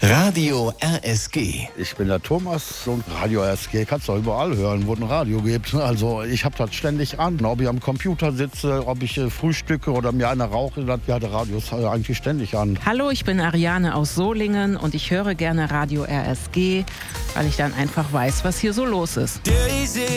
Radio RSG. Ich bin der Thomas und Radio RSG kannst du überall hören, wo es ein Radio gibt. Also ich habe das ständig an. Ob ich am Computer sitze, ob ich frühstücke oder mir eine rauche, das der Radio ist eigentlich ständig an. Hallo, ich bin Ariane aus Solingen und ich höre gerne Radio RSG, weil ich dann einfach weiß, was hier so los ist.